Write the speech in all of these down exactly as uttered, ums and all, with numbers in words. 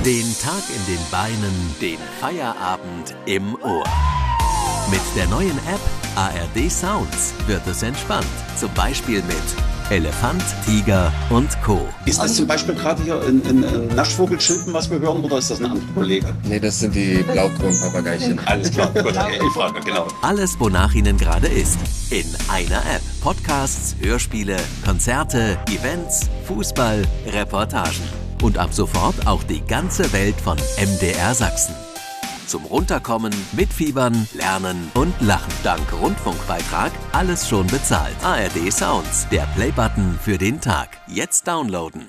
Den Tag in den Beinen, den Feierabend im Ohr. Mit der neuen App A R D Sounds wird es entspannt. Zum Beispiel mit Elefant, Tiger und Co. Ist das zum Beispiel gerade hier ein, ein, ein Naschvogelschilpen, was wir hören, oder ist das ein anderer Kollege? Nee, das sind die Blaukronpapageichen. Alles klar, gut, okay, ich frage, genau. Alles, wonach Ihnen gerade ist. In einer App. Podcasts, Hörspiele, Konzerte, Events, Fußball, Reportagen. Und ab sofort auch die ganze Welt von M D R Sachsen. Zum Runterkommen, Mitfiebern, Lernen und Lachen. Dank Rundfunkbeitrag alles schon bezahlt. A R D Sounds, der Playbutton für den Tag. Jetzt downloaden.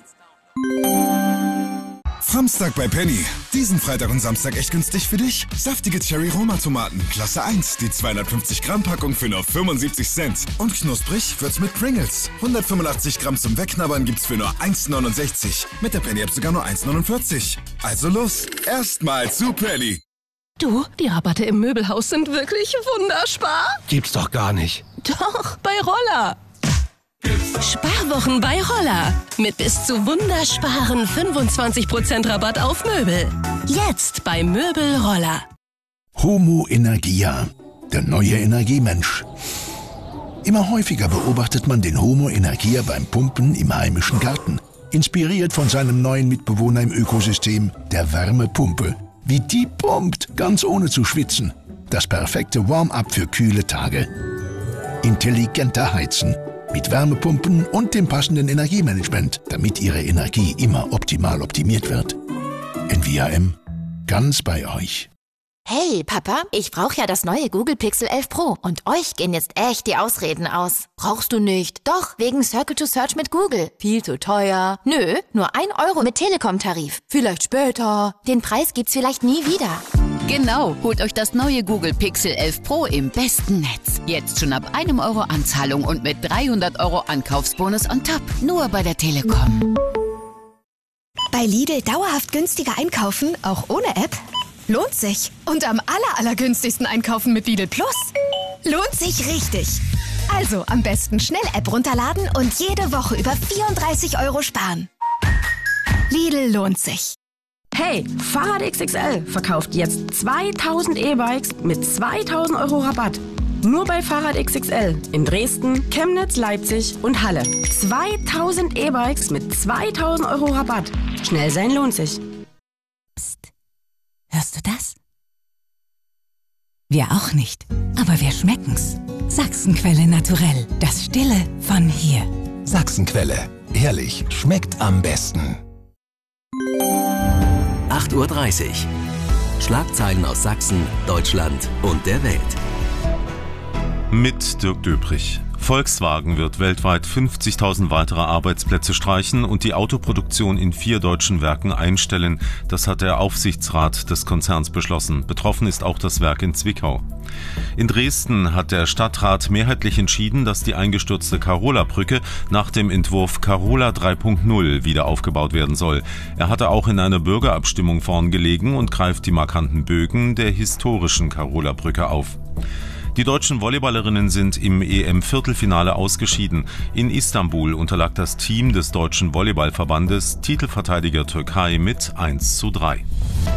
Samstag bei Penny. Diesen Freitag und Samstag echt günstig für dich. Saftige Cherry-Roma-Tomaten, Klasse eins. Die zweihundertfünfzig Gramm Packung für nur fünfundsiebzig Cent. Und knusprig wird's mit Pringles. hundertfünfundachtzig Gramm zum Wegknabbern gibt's für nur eins neunundsechzig. Mit der Penny-App sogar nur eins neunundvierzig. Also los, erstmal zu Penny. Du, die Rabatte im Möbelhaus sind wirklich wunderspar. Gibt's doch gar nicht. Doch, bei Roller. Sparwochen bei Roller. Mit bis zu wundersparen fünfundzwanzig Prozent Rabatt auf Möbel. Jetzt bei Möbel Roller. Homo Energia, der neue Energiemensch. Immer häufiger beobachtet man den Homo Energia beim Pumpen im heimischen Garten. Inspiriert von seinem neuen Mitbewohner im Ökosystem, der Wärmepumpe. Wie die pumpt, ganz ohne zu schwitzen. Das perfekte Warm-up für kühle Tage. Intelligenter Heizen. Mit Wärmepumpen und dem passenden Energiemanagement, damit Ihre Energie immer optimal optimiert wird. N V A M. Ganz bei euch. Hey, Papa, ich brauche ja das neue Google Pixel elf Pro. Und euch gehen jetzt echt die Ausreden aus. Brauchst du nicht? Doch, wegen Circle to Search mit Google. Viel zu teuer. Nö, nur ein Euro mit Telekom-Tarif. Vielleicht später. Den Preis gibt's vielleicht nie wieder. Genau, holt euch das neue Google Pixel elf Pro im besten Netz. Jetzt schon ab einem Euro Anzahlung und mit dreihundert Euro Ankaufsbonus on top. Nur bei der Telekom. Bei Lidl dauerhaft günstiger einkaufen, auch ohne App? Lohnt sich. Und am aller, allergünstigsten einkaufen mit Lidl Plus? Lohnt sich richtig. Also am besten schnell App runterladen und jede Woche über vierunddreißig Euro sparen. Lidl lohnt sich. Hey, Fahrrad X X L verkauft jetzt zweitausend E-Bikes mit zweitausend Euro Rabatt. Nur bei Fahrrad X X L in Dresden, Chemnitz, Leipzig und Halle. zweitausend E-Bikes mit zweitausend Euro Rabatt. Schnell sein lohnt sich. Psst. Hörst du das? Wir auch nicht, aber wir schmecken's. Sachsenquelle Naturell, das Stille von hier. Sachsenquelle, ehrlich, schmeckt am besten. acht Uhr dreißig. Schlagzeilen aus Sachsen, Deutschland und der Welt. Mit Dirk Döbrich. Volkswagen wird weltweit fünfzigtausend weitere Arbeitsplätze streichen und die Autoproduktion in vier deutschen Werken einstellen. Das hat der Aufsichtsrat des Konzerns beschlossen. Betroffen ist auch das Werk in Zwickau. In Dresden hat der Stadtrat mehrheitlich entschieden, dass die eingestürzte Karola-Brücke nach dem Entwurf Karola drei Punkt null wieder aufgebaut werden soll. Er hatte auch in einer Bürgerabstimmung vorn gelegen und greift die markanten Bögen der historischen Karola-Brücke auf. Die deutschen Volleyballerinnen sind im E M-Viertelfinale ausgeschieden. In Istanbul unterlag das Team des Deutschen Volleyballverbandes Titelverteidiger Türkei mit eins zu drei.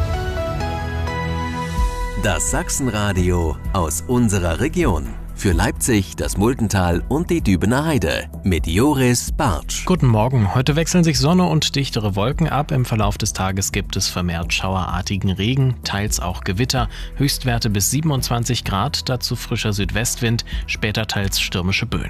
Das Sachsenradio aus unserer Region. Für Leipzig, das Muldental und die Dübener Heide. Mit Joris Bartsch. Guten Morgen. Heute wechseln sich Sonne und dichtere Wolken ab. Im Verlauf des Tages gibt es vermehrt schauerartigen Regen, teils auch Gewitter. Höchstwerte bis siebenundzwanzig Grad, dazu frischer Südwestwind, später teils stürmische Böen.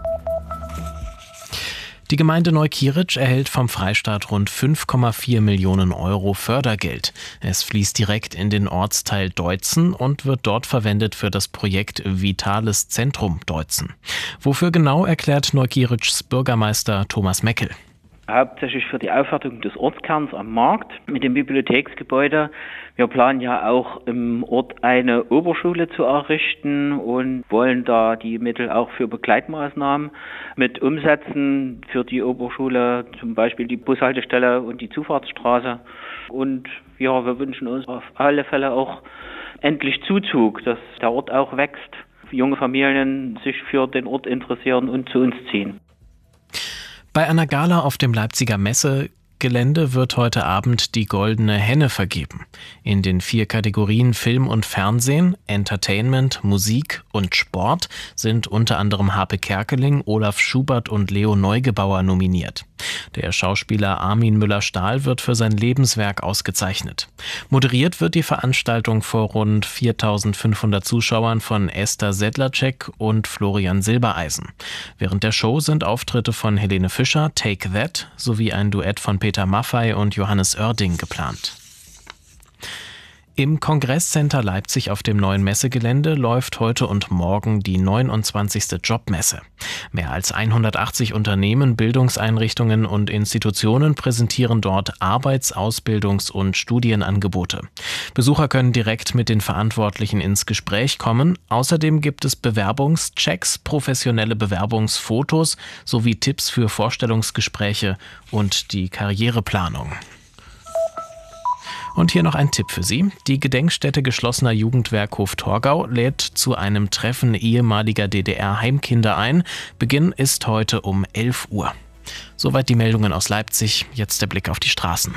Die Gemeinde Neukirch erhält vom Freistaat rund fünf Komma vier Millionen Euro Fördergeld. Es fließt direkt in den Ortsteil Deutzen und wird dort verwendet für das Projekt Vitales Zentrum Deutzen. Wofür genau, erklärt Neukirchs Bürgermeister Thomas Meckel. Hauptsächlich für die Aufwertung des Ortskerns am Markt mit dem Bibliotheksgebäude. Wir planen ja auch im Ort eine Oberschule zu errichten und wollen da die Mittel auch für Begleitmaßnahmen mit umsetzen. Für die Oberschule zum Beispiel die Bushaltestelle und die Zufahrtsstraße. Und ja, wir wünschen uns auf alle Fälle auch endlich Zuzug, dass der Ort auch wächst. Junge Familien sich für den Ort interessieren und zu uns ziehen. Bei einer Gala auf dem Leipziger Messe Gelände wird heute Abend die Goldene Henne vergeben. In den vier Kategorien Film und Fernsehen, Entertainment, Musik und Sport sind unter anderem Harpe Kerkeling, Olaf Schubert und Leo Neugebauer nominiert. Der Schauspieler Armin Müller-Stahl wird für sein Lebenswerk ausgezeichnet. Moderiert wird die Veranstaltung vor rund viertausendfünfhundert Zuschauern von Esther Sedlacek und Florian Silbereisen. Während der Show sind Auftritte von Helene Fischer, Take That sowie ein Duett von Peter Maffay und Johannes Oerding geplant. Im Kongresscenter Leipzig auf dem neuen Messegelände läuft heute und morgen die neunundzwanzigste Jobmesse. Mehr als hundertachtzig Unternehmen, Bildungseinrichtungen und Institutionen präsentieren dort Arbeits-, Ausbildungs- und Studienangebote. Besucher können direkt mit den Verantwortlichen ins Gespräch kommen. Außerdem gibt es Bewerbungschecks, professionelle Bewerbungsfotos sowie Tipps für Vorstellungsgespräche und die Karriereplanung. Und hier noch ein Tipp für Sie. Die Gedenkstätte geschlossener Jugendwerk Hof-Torgau lädt zu einem Treffen ehemaliger D D R-Heimkinder ein. Beginn ist heute um elf Uhr. Soweit die Meldungen aus Leipzig. Jetzt der Blick auf die Straßen.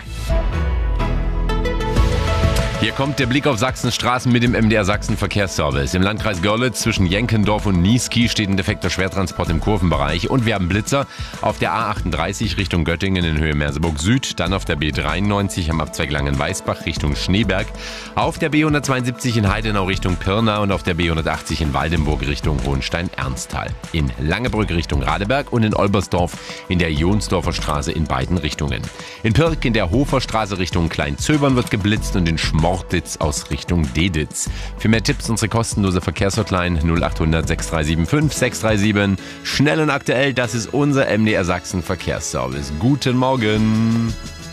Hier kommt der Blick auf Sachsens Straßen mit dem M D R Sachsen Verkehrsservice. Im Landkreis Görlitz zwischen Jenkendorf und Niesky steht ein defekter Schwertransport im Kurvenbereich. Und wir haben Blitzer auf der A achtunddreißig Richtung Göttingen in Höhe Merseburg Süd. Dann auf der B dreiundneunzig am Abzweig Langenweißbach Richtung Schneeberg. Auf der B hundertzweiundsiebzig in Heidenau Richtung Pirna und auf der B hundertachtzig in Waldenburg Richtung Hohenstein-Ernsthal. In Langebrück Richtung Radeberg und in Olbersdorf in der Jonsdorfer Straße in beiden Richtungen. In Pirk in der Hofer Straße Richtung Kleinzöbern wird geblitzt und in Schmortitz aus Richtung Deditz. Für mehr Tipps unsere kostenlose Verkehrshotline null achthundert sechs drei sieben fünf sechs drei sieben. Schnell und aktuell, das ist unser M D R Sachsen Verkehrsservice. Guten Morgen!